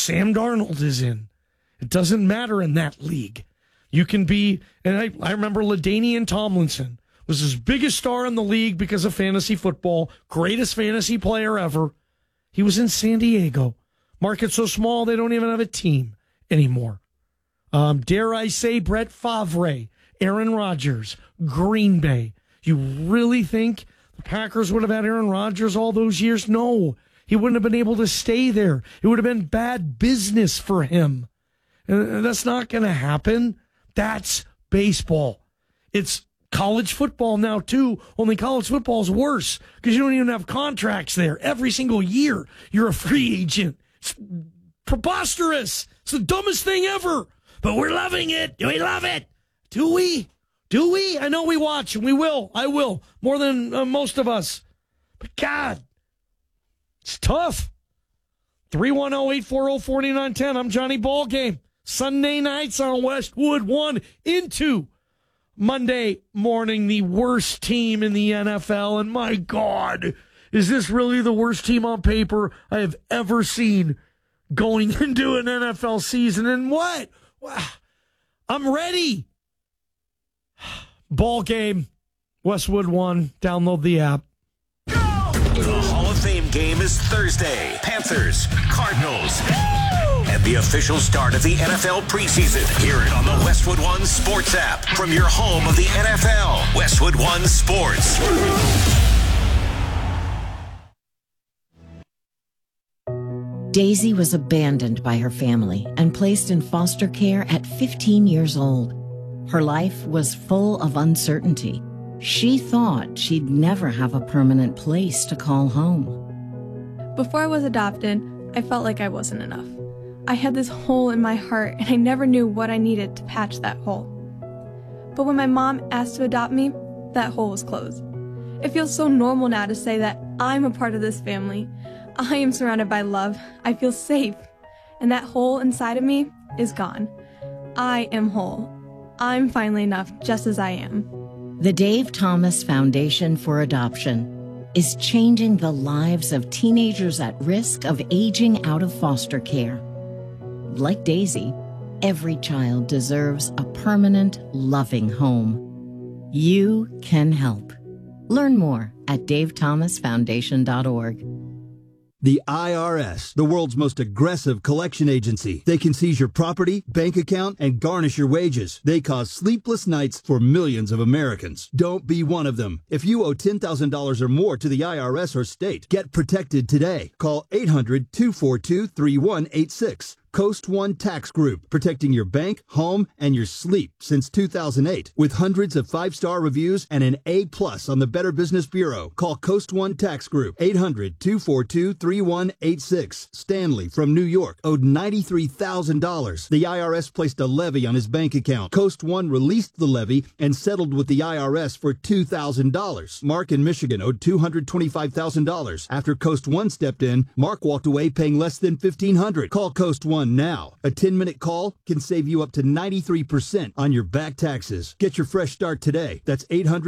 Sam Darnold is in. It doesn't matter in that league. You can be, and I remember LaDainian Tomlinson was his biggest star in the league because of fantasy football, greatest fantasy player ever. He was in San Diego. Market so small they don't even have a team anymore. Dare I say Brett Favre, Aaron Rodgers, Green Bay. You really think the Packers would have had Aaron Rodgers all those years? No. He wouldn't have been able to stay there. It would have been bad business for him. And that's not going to happen. That's baseball. It's college football now, too. Only college football is worse because you don't even have contracts there. Every single year, you're a free agent. It's preposterous. It's the dumbest thing ever. But we're loving it. We love it. Do we? Do we? I know we watch, and we will. I will. More than most of us. But God, it's tough. 310-840-4910. I'm Johnny Ballgame. Sunday nights on Westwood 1 into Monday morning, the worst team in the NFL. And my God, is this really the worst team on paper I have ever seen going into an NFL season? And what? I'm ready. Ball game, Westwood 1. Download the app. The Hall of Fame game is Thursday. Panthers, Cardinals. And the official start of the NFL preseason. Hear it on the Westwood One Sports app from your home of the NFL. Westwood One Sports. Daisy was abandoned by her family and placed in foster care at 15 years old. Her life was full of uncertainty. She thought she'd never have a permanent place to call home. Before I was adopted, I felt like I wasn't enough. I had this hole in my heart, and I never knew what I needed to patch that hole. But when my mom asked to adopt me, that hole was closed. It feels so normal now to say that I'm a part of this family. I am surrounded by love. I feel safe. And that hole inside of me is gone. I am whole. I'm finally enough just as I am. The Dave Thomas Foundation for Adoption is changing the lives of teenagers at risk of aging out of foster care. Like Daisy, every child deserves a permanent, loving home. You can help. Learn more at davethomasfoundation.org. The IRS, the world's most aggressive collection agency. They can seize your property, bank account, and garnish your wages. They cause sleepless nights for millions of Americans. Don't be one of them. If you owe $10,000 or more to the IRS or state, get protected today. Call 800-242-3186. Coast One Tax Group, protecting your bank, home, and your sleep since 2008. With hundreds of 5-star reviews and an A+ on the Better Business Bureau. Call Coast One Tax Group, 800-242-3186. Stanley from New York owed $93,000. The IRS placed a levy on his bank account. Coast One released the levy and settled with the IRS for $2,000. Mark in Michigan owed $225,000. After Coast One stepped in, Mark walked away paying less than $1,500. Call Coast One now. A 10-minute call can save you up to 93% on your back taxes. Get your fresh start today. That's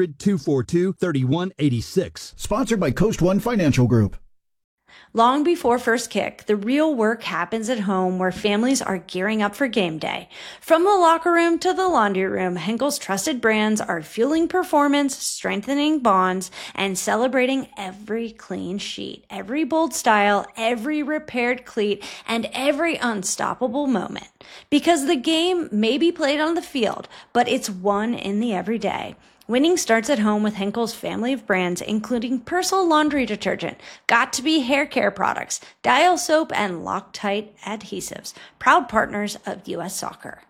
800-242-3186. Sponsored by Coast One Financial Group. Long before first kick, the real work happens at home where families are gearing up for game day. From the locker room to the laundry room, Henkel's trusted brands are fueling performance, strengthening bonds, and celebrating every clean sheet, every bold style, every repaired cleat, and every unstoppable moment. Because the game may be played on the field, but it's won in the everyday. Winning starts at home with Henkel's family of brands, including Persil laundry detergent, Got2b hair care products, Dial soap, and Loctite adhesives. Proud partners of U.S. Soccer.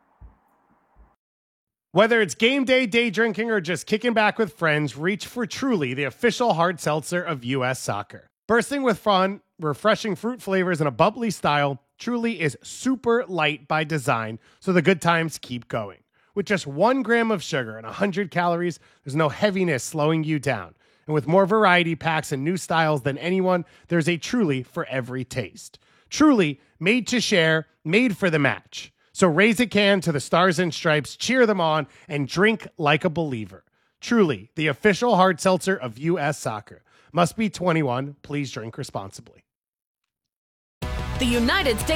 Whether it's game day, day drinking, or just kicking back with friends, reach for Truly, the official hard seltzer of U.S. Soccer. Bursting with fun, refreshing fruit flavors, and a bubbly style, Truly is super light by design, so the good times keep going. With just 1 gram of sugar and 100 calories, there's no heaviness slowing you down. And with more variety packs and new styles than anyone, there's a Truly for every taste. Truly, made to share, made for the match. So raise a can to the Stars and Stripes, cheer them on, and drink like a believer. Truly, the official hard seltzer of U.S. Soccer. Must be 21. Please drink responsibly. The United States